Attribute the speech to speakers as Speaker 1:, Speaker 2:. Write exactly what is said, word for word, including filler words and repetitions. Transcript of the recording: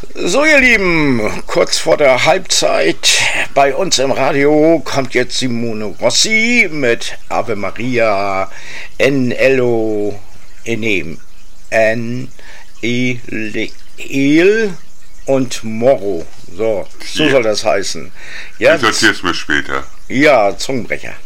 Speaker 1: So, ihr Lieben, kurz vor der Halbzeit bei uns im Radio kommt jetzt Simone Rossi mit Ave Maria en Ello enem en el und Moro. So, so
Speaker 2: ja.
Speaker 1: soll das heißen. Ja,
Speaker 2: das erzählst du mir später.
Speaker 1: Ja, Zungenbrecher.